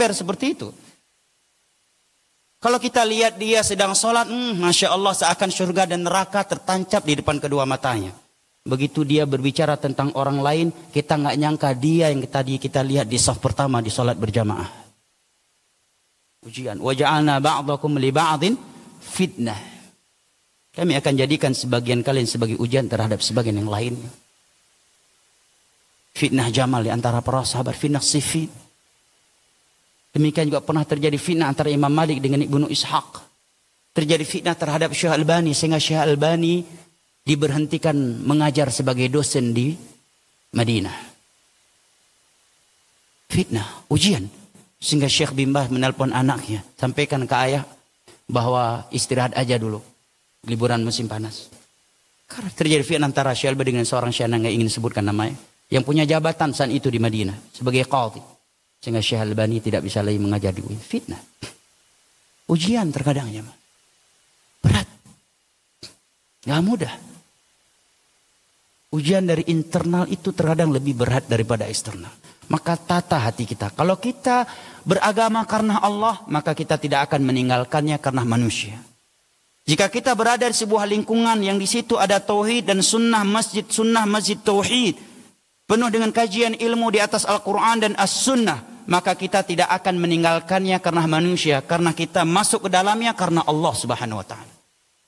populer seperti itu. Kalau kita lihat dia sedang sholat, Masya Allah seakan surga dan neraka tertancap di depan kedua matanya. Begitu dia berbicara tentang orang lain, kita nggak nyangka dia yang tadi kita lihat di saf pertama di sholat berjamaah. Ujian. Waja'alna ba'dakum li ba'din fitnah. Kami akan jadikan sebagian kalian sebagai ujian terhadap sebagian yang lainnya. Fitnah Jamal di antara para sahabat, fitnah Siffin. Demikian juga pernah terjadi fitnah antara Imam Malik dengan Ibnu Ishaq. Terjadi fitnah terhadap Syekh Albani sehingga Syekh Albani diberhentikan mengajar sebagai dosen di Madinah. Fitnah, ujian. Sehingga Syekh bin Baz menelpon anaknya, sampaikan ke ayah bahwa istirahat aja dulu, liburan musim panas. Karena terjadi fitnah antara Syekh Albani dengan seorang syekh yang nggak ingin disebutkan namanya, yang punya jabatan saat itu di Madinah sebagai qadhi. Sehingga Syekh Albani tidak bisa lagi mengajar di UIN. Fitnah. Ujian terkadang ya. Berat. Gak mudah. Ujian dari internal itu terkadang lebih berat daripada eksternal. Maka tata hati kita. Kalau kita beragama karena Allah, maka kita tidak akan meninggalkannya karena manusia. Jika kita berada di sebuah lingkungan yang di situ ada tauhid dan sunnah masjid tauhid, penuh dengan kajian ilmu di atas Al-Quran dan As-Sunnah, maka kita tidak akan meninggalkannya karena manusia, karena kita masuk ke dalamnya karena Allah Subhanahu wa Ta'ala.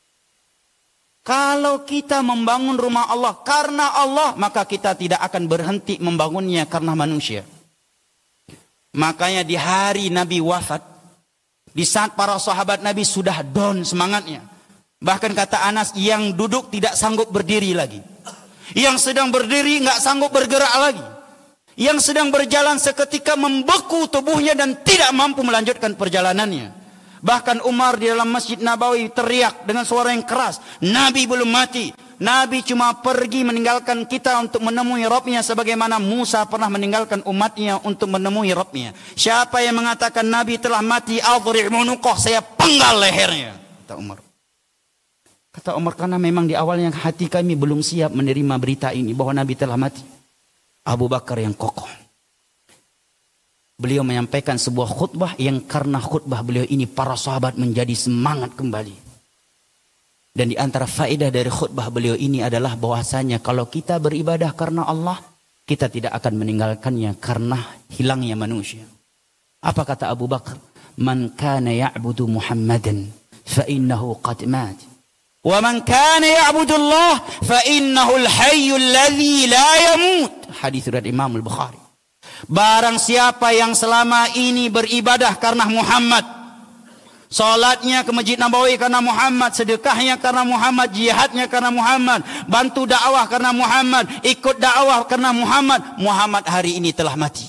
Kalau kita membangun rumah Allah karena Allah, maka kita tidak akan berhenti membangunnya karena manusia. Makanya di hari Nabi wafat, di saat para sahabat Nabi sudah down semangatnya, bahkan kata Anas, yang duduk tidak sanggup berdiri lagi, yang sedang berdiri nggak sanggup bergerak lagi, yang sedang berjalan seketika membeku tubuhnya dan tidak mampu melanjutkan perjalanannya. Bahkan Umar di dalam Masjid Nabawi teriak dengan suara yang keras, Nabi belum mati. Nabi cuma pergi meninggalkan kita untuk menemui Rabbnya sebagaimana Musa pernah meninggalkan umatnya untuk menemui Rabbnya. Siapa yang mengatakan Nabi telah mati, adri' munuqah, saya penggal lehernya, kata Umar. Kata Umar, karena memang di awalnya hati kami belum siap menerima berita ini bahwa Nabi telah mati. Abu Bakar yang kokoh. Beliau menyampaikan sebuah khutbah yang karena khutbah beliau ini para sahabat menjadi semangat kembali. Dan di antara faedah dari khutbah beliau ini adalah bahwasanya kalau kita beribadah karena Allah, kita tidak akan meninggalkannya karena hilangnya manusia. Apa kata Abu Bakar? Man kana ya'budu Muhammadan fa innahu qad mat. Wa man kana ya'budu Allah fa innahu al-hayyul ladzi la yamut. Hadis riwayat Imam Al-Bukhari. Barang siapa yang selama ini beribadah karena Muhammad, salatnya ke Masjid Nabawi karena Muhammad, sedekahnya karena Muhammad, jihadnya karena Muhammad, bantu dakwah karena Muhammad, ikut dakwah karena Muhammad, Muhammad hari ini telah mati.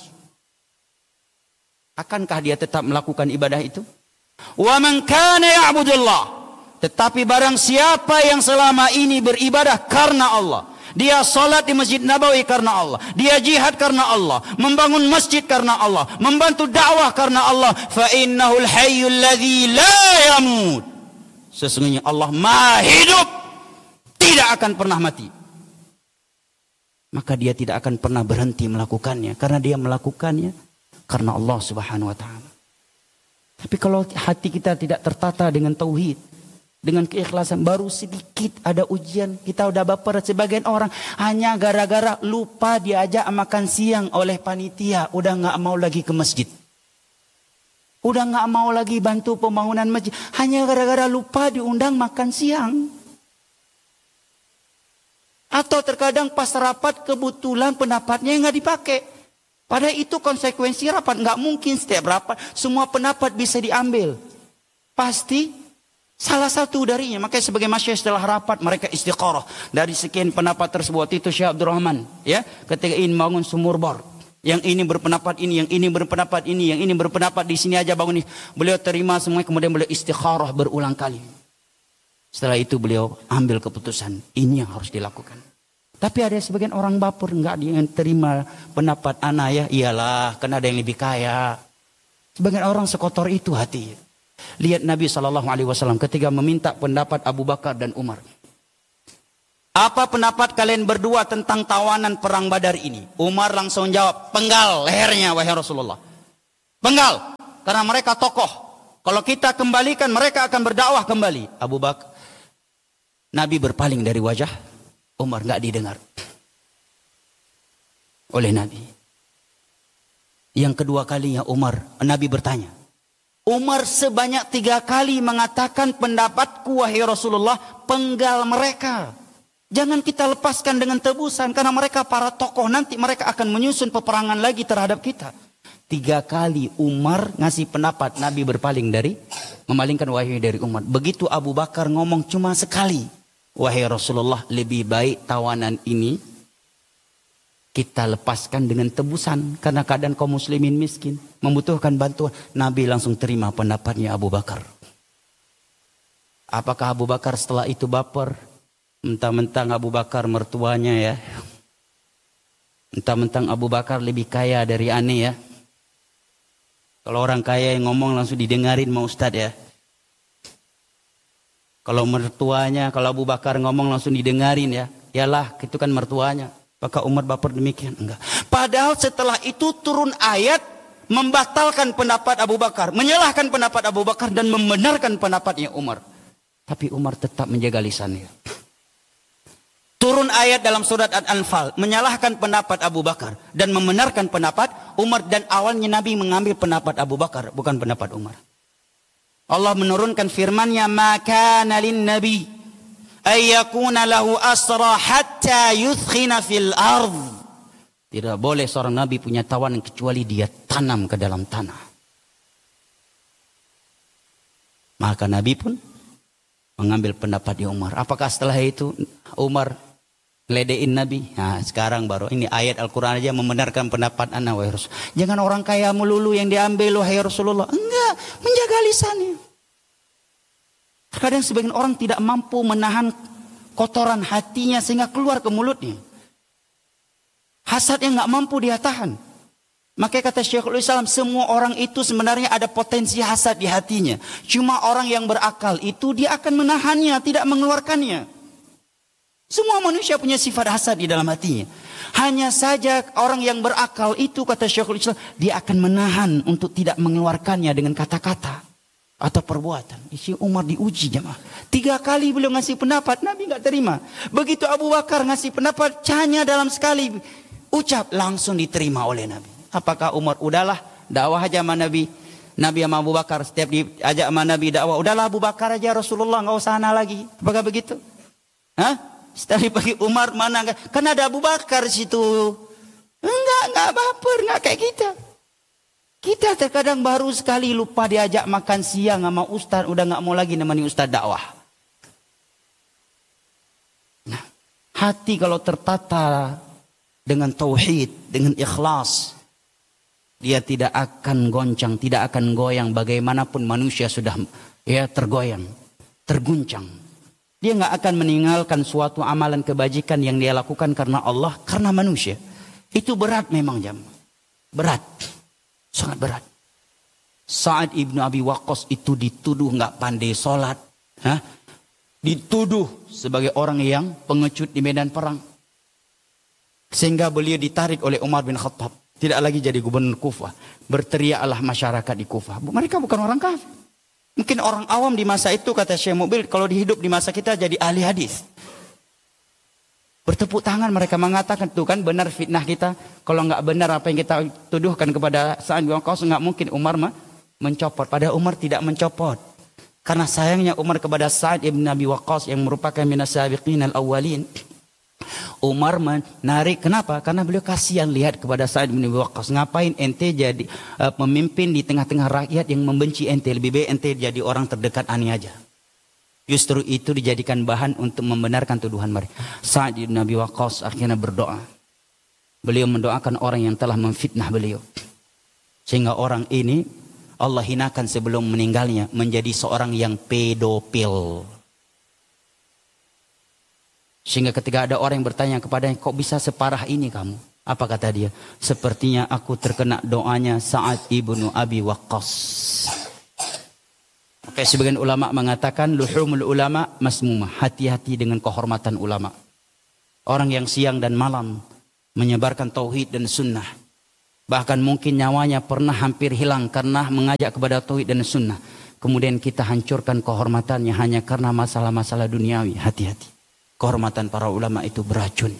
Akankah dia tetap melakukan ibadah itu? Wa man kana ya'budullah. Tetapi barang siapa yang selama ini beribadah karena Allah, dia salat di Masjid Nabawi karena Allah, dia jihad karena Allah, membangun masjid karena Allah, membantu dakwah karena Allah, fa innahul hayyul ladzi la yamut. Sesungguhnya Allah Maha hidup, tidak akan pernah mati. Maka dia tidak akan pernah berhenti melakukannya karena dia melakukannya karena Allah Subhanahu wa taala. Tapi kalau hati kita tidak tertata dengan tauhid, dengan keikhlasan, baru sedikit ada ujian, kita udah baper. Sebagian orang hanya gara-gara lupa diajak makan siang oleh panitia, udah nggak mau lagi ke masjid, udah nggak mau lagi bantu pembangunan masjid, hanya gara-gara lupa diundang makan siang. Atau terkadang pas rapat kebetulan pendapatnya nggak dipakai. Padahal itu konsekuensi rapat, nggak mungkin setiap rapat semua pendapat bisa diambil. Pasti salah satu darinya. Makanya sebagai masyarakat setelah rapat mereka istiqarah dari sekian pendapat tersebut. Itu Syekh Abdul Rahman, ya, ketika ingin bangun sumur bor, yang ini berpendapat ini, yang ini berpendapat ini, yang ini berpendapat di sini aja bangun ini. Beliau terima semua, kemudian beliau istiqarah berulang kali. Setelah itu beliau ambil keputusan, ini yang harus dilakukan. Tapi ada sebagian orang baper, enggak dia terima pendapat anak, ya iyalah karena ada yang lebih kaya. Sebagian orang sekotor itu hati. Lihat Nabi SAW ketika meminta pendapat Abu Bakar dan Umar. Apa pendapat kalian berdua tentang tawanan perang Badar ini? Umar langsung jawab, penggal lehernya wahai Rasulullah. Penggal. Karena mereka tokoh. Kalau kita kembalikan, mereka akan berdakwah kembali. Abu Bakar. Nabi berpaling dari wajah Umar, nggak didengar oleh Nabi. Yang kedua kalinya Nabi bertanya. Umar sebanyak 3 kali mengatakan, pendapatku wahai Rasulullah, penggal mereka. Jangan kita lepaskan dengan tebusan, karena mereka para tokoh, nanti mereka akan menyusun peperangan lagi terhadap kita. 3 kali Umar ngasih pendapat, Nabi berpaling memalingkan wahyu dari Umar. Begitu Abu Bakar ngomong cuma sekali, wahai Rasulullah, lebih baik tawanan ini kita lepaskan dengan tebusan, karena keadaan kaum muslimin miskin, membutuhkan bantuan. Nabi langsung terima pendapatnya Abu Bakar. Apakah Abu Bakar setelah itu baper? Mentang-mentang Abu Bakar mertuanya ya, mentang-mentang Abu Bakar lebih kaya dari ane ya. Kalau orang kaya yang ngomong langsung didengarin sama Ustadz ya. Kalau mertuanya, kalau Abu Bakar ngomong langsung didengarin ya. Yalah, itu kan mertuanya. Apakah Umar baper demikian? Enggak. Padahal setelah itu turun ayat membatalkan pendapat Abu Bakar, menyalahkan pendapat Abu Bakar dan membenarkan pendapatnya Umar. Tapi Umar tetap menjaga lisannya. Turun ayat dalam surat Al-Anfal menyalahkan pendapat Abu Bakar dan membenarkan pendapat Umar, dan awalnya Nabi mengambil pendapat Abu Bakar, bukan pendapat Umar. Allah menurunkan firman-Nya, "Ma kana lin-nabi ay yakuna lahu asra hatta yuthkhina fil ardh." Tidak boleh seorang nabi punya tawanan kecuali dia tanam ke dalam tanah. Maka Nabi pun mengambil pendapat Umar. Apakah setelah itu Umar ledein Nabi? Nah, sekarang baru ini ayat Al-Quran aja membenarkan pendapat ana wahai Rasul. Jangan orang kaya melulu yang diambil wahai Rasulullah. Enggak, menjaga lisannya. Terkadang sebagian orang tidak mampu menahan kotoran hatinya sehingga keluar ke mulutnya. Hasadnya enggak mampu dia tahan. Makanya kata Syekhul Islam, semua orang itu sebenarnya ada potensi hasad di hatinya. Cuma orang yang berakal itu dia akan menahannya, tidak mengeluarkannya. Semua manusia punya sifat hasad di dalam hatinya. Hanya saja orang yang berakal itu, kata Syekhul Islam, dia akan menahan untuk tidak mengeluarkannya dengan kata-kata atau perbuatan. Isi Umar diuji jemaah. 3 kali beliau ngasih pendapat, Nabi nggak terima. Begitu Abu Bakar ngasih pendapat, hanya dalam sekali ucap langsung diterima oleh Nabi. Apakah Umar udahlah dakwah aja sama Nabi? Nabi sama Abu Bakar setiap diajak sama Nabi dakwah, udahlah Abu Bakar aja Rasulullah, nggak usah ana lagi. Apakah begitu? Hah? Setelah bagi Umar mana enggak? Kan ada Abu Bakar situ. Enggak baper, enggak kayak kita. Kita terkadang baru sekali lupa diajak makan siang sama ustaz, udah enggak mau lagi nemani ustaz dakwah. Nah, hati kalau tertata dengan tauhid, dengan ikhlas, dia tidak akan goncang, tidak akan goyang bagaimanapun manusia sudah tergoyang, terguncang. Dia nggak akan meninggalkan suatu amalan kebajikan yang dia lakukan karena Allah, karena manusia. Itu berat memang jam. Berat. Sangat berat. Sa'ad ibnu Abi Waqqas itu dituduh nggak pandai sholat. Dituduh sebagai orang yang pengecut di medan perang. Sehingga beliau ditarik oleh Umar bin Khattab. Tidak lagi jadi gubernur Kufah. Berteriaklah masyarakat di Kufah. Mereka bukan orang kafir. Mungkin orang awam di masa itu, kata Syekh Mubil, kalau dihidup di masa kita jadi ahli hadis. Bertepuk tangan mereka mengatakan, tuh kan benar fitnah kita. Kalau nggak benar apa yang kita tuduhkan kepada Sa'ad bin Waqqas, nggak mungkin Umar mencopot. Padahal Umar tidak mencopot. Karena sayangnya Umar kepada Sa'ad ibn Abi Waqqas yang merupakan minas sabiqin al-awwalin. Umar menarik, kenapa? Karena beliau kasihan lihat kepada Sa'ad bin Abi Waqqas. Ngapain ente jadi pemimpin di tengah-tengah rakyat yang membenci ente? Lebih baik ente jadi orang terdekat ani aja. Justru itu dijadikan bahan untuk membenarkan tuduhan mereka. Sa'ad bin Abi Waqqas akhirnya berdoa. Beliau mendoakan orang yang telah memfitnah beliau. Sehingga orang ini Allah hinakan sebelum meninggalnya menjadi seorang yang pedofil. Sehingga ketika ada orang yang bertanya kepadanya, kok bisa separah ini kamu? Apa kata dia? Sepertinya aku terkena doanya Sa'ad ibnu Abi Waqqas. Oke, sebagian ulama mengatakan luhumul ulama masmumah. Hati-hati dengan kehormatan ulama. Orang yang siang dan malam menyebarkan tauhid dan sunnah. Bahkan mungkin nyawanya pernah hampir hilang karena mengajak kepada tauhid dan sunnah. Kemudian kita hancurkan kehormatannya hanya karena masalah-masalah duniawi. Hati-hati. Kehormatan para ulama itu beracun.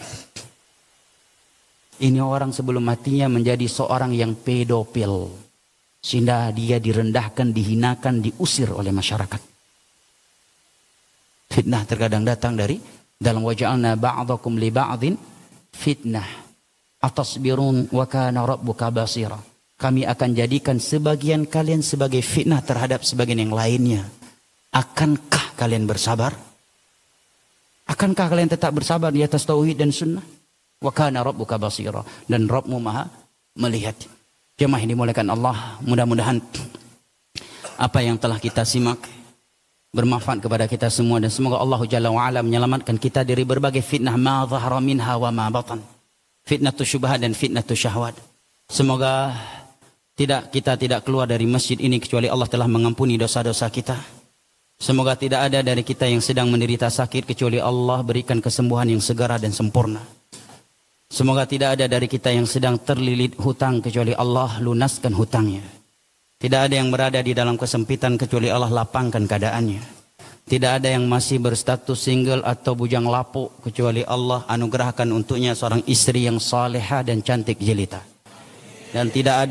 Ini orang sebelum matinya menjadi seorang yang pedofil. Sehingga dia direndahkan, dihinakan, diusir oleh masyarakat. Fitnah terkadang datang dari dalam waja'alna ba'dakum li ba'din fitnah. Atasbirun wa kana rabbuka basira. Kami akan jadikan sebagian kalian sebagai fitnah terhadap sebagian yang lainnya. Akankah kalian bersabar? Akankah kalian tetap bersabar di atas tauhid dan sunnah? Wa kana rabbuka basira. Dan Rabbmu maha melihat. Jemaah yang dimuliakan Allah, mudah-mudahan apa yang telah kita simak bermanfaat kepada kita semua. Dan semoga Allah Jalla wa'ala menyelamatkan kita dari berbagai fitnah ma zahara minha wa ma batan. Fitnatus syubhat dan fitnatus syahwat. Semoga kita tidak keluar dari masjid ini kecuali Allah telah mengampuni dosa-dosa kita. Semoga tidak ada dari kita yang sedang menderita sakit kecuali Allah berikan kesembuhan yang segera dan sempurna. Semoga tidak ada dari kita yang sedang terlilit hutang kecuali Allah lunaskan hutangnya. Tidak ada yang berada di dalam kesempitan kecuali Allah lapangkan keadaannya. Tidak ada yang masih berstatus single atau bujang lapuk kecuali Allah anugerahkan untuknya seorang istri yang salehah dan cantik jelita. Dan tidak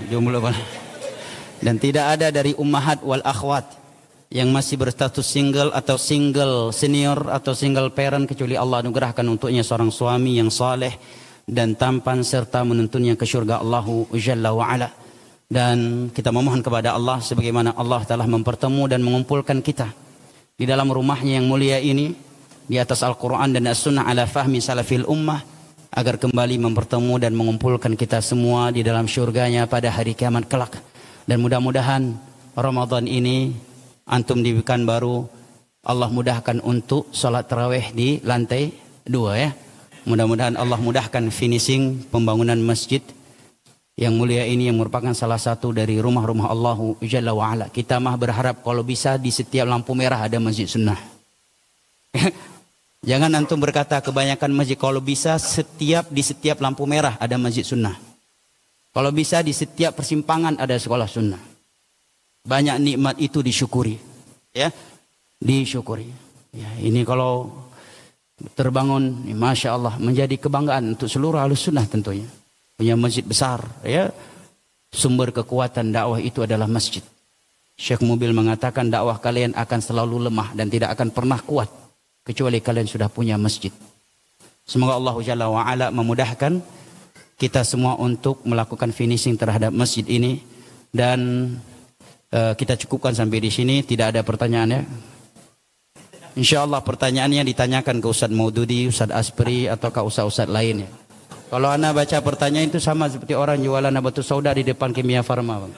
ada dari ummahat wal akhwat yang masih berstatus single atau single senior atau single parent kecuali Allah anugerahkan untuknya seorang suami yang saleh dan tampan serta menuntunnya ke syurga Allahu Jalla wa Ala. Dan kita memohon kepada Allah sebagaimana Allah telah mempertemu dan mengumpulkan kita di dalam rumahnya yang mulia ini di atas Al-Quran dan As-Sunnah ala fahmi salafil ummah agar kembali mempertemu dan mengumpulkan kita semua di dalam syurganya pada hari kiamat kelak. Dan mudah-mudahan Ramadan ini antum di Pekanbaru Allah mudahkan untuk salat tarawih di lantai 2 ya. Mudah-mudahan Allah mudahkan finishing pembangunan masjid yang mulia ini yang merupakan salah satu dari rumah-rumah Allah Jalla wa'ala. Kita mah berharap kalau bisa di setiap lampu merah ada masjid sunnah. Jangan antum berkata kebanyakan masjid, kalau bisa di setiap lampu merah ada masjid sunnah. Kalau bisa di setiap persimpangan ada sekolah sunnah. Banyak nikmat itu disyukuri. Ya, disyukuri. Ya, ini kalau terbangun, ya, Masya Allah, menjadi kebanggaan untuk seluruh ahlus sunnah tentunya. Punya masjid besar, ya. Sumber kekuatan dakwah itu adalah masjid. Syekh Mubil mengatakan dakwah kalian akan selalu lemah dan tidak akan pernah kuat kecuali kalian sudah punya masjid. Semoga Allah Jalla wa'ala memudahkan kita semua untuk melakukan finishing terhadap masjid ini. Dan kita cukupkan sampai di sini. Tidak ada pertanyaannya. InsyaAllah pertanyaannya ditanyakan ke Ustadz Maududi, Ustadz Aspri, atau ke Ustadz lainnya. Kalau anda baca pertanyaan itu sama seperti orang jualan nabatus sauda di depan Kimia Farma, Bang.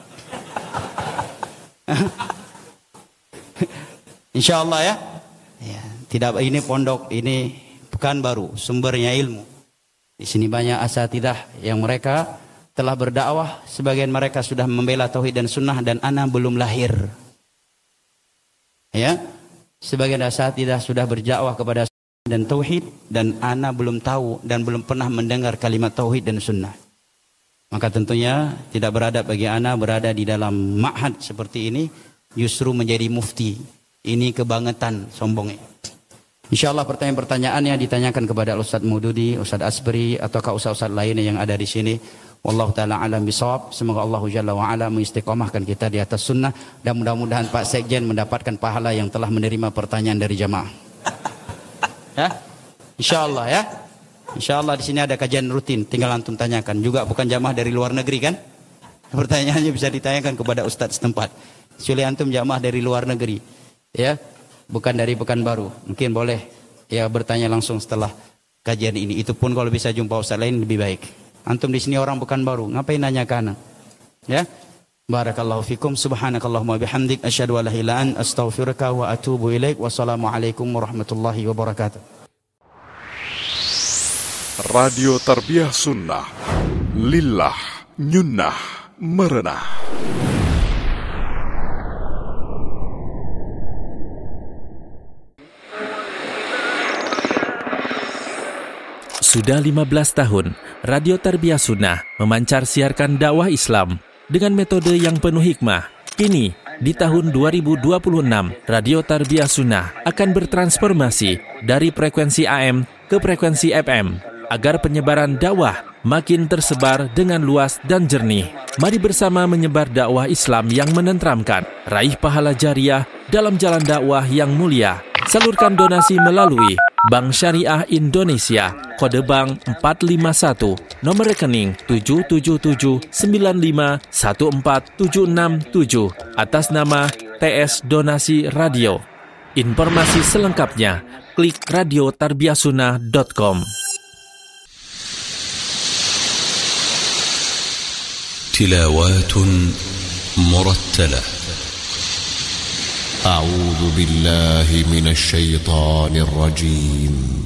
InsyaAllah ya. Ya. Tidak, ini pondok, ini Pekanbaru, sumbernya ilmu. Di sini banyak asatidah yang mereka telah berdakwah, sebagian mereka sudah membela tauhid dan sunnah dan ana belum lahir. Ya, sebagian asatidah sudah berdakwah kepada dan tauhid dan ana belum tahu dan belum pernah mendengar kalimat tauhid dan sunnah. Maka tentunya tidak beradab bagi ana berada di dalam ma'had seperti ini, justru menjadi mufti. Ini kebangetan sombongnya. InsyaAllah pertanyaan-pertanyaannya ditanyakan kepada Ustadz Maududi, Ustadz Aspri, ataukah Ustadz lainnya yang ada di sini. Wallahu ta'ala alam bisawab. Semoga Allah Jalla wa'ala mengistiqomahkan kita di atas sunnah. Dan mudah-mudahan Pak Sekjen mendapatkan pahala yang telah menerima pertanyaan dari jamaah. Ya, InsyaAllah ya. InsyaAllah di sini ada kajian rutin. Tinggal antum tanyakan. Juga bukan jamaah dari luar negeri kan? Pertanyaannya bisa ditanyakan kepada Ustadz setempat. Kecuali antum jamaah dari luar negeri. Ya, bukan dari Pekanbaru. Mungkin boleh ya bertanya langsung setelah kajian ini. Itu pun kalau bisa jumpa ustaz lain lebih baik. Antum di sini orang Pekanbaru, ngapain nanya ke ana? Ya. Barakallahu fikum, subhanakallahumma bihamdik, asyhadu an la ilaha illa anta, astaghfiruka wa atubu ilaik. Wassalamualaikum warahmatullahi wabarakatuh. Radio Tarbiyah Sunnah, lillah, nyunnah, merenah. Sudah 15 tahun, Radio Tarbiyah Sunnah memancar siarkan dakwah Islam dengan metode yang penuh hikmah. Kini, di tahun 2026, Radio Tarbiyah Sunnah akan bertransformasi dari frekuensi AM ke frekuensi FM agar penyebaran dakwah makin tersebar dengan luas dan jernih. Mari bersama menyebar dakwah Islam yang menenteramkan, raih pahala jariah dalam jalan dakwah yang mulia. Salurkan donasi melalui Bank Syariah Indonesia, kode bank 451, nomor rekening 777951476 atas nama TS Donasi Radio. Informasi selengkapnya klik radiotarbiyahsunnah.com. تلاوات مرتلة. أعوذ بالله من الشيطان الرجيم.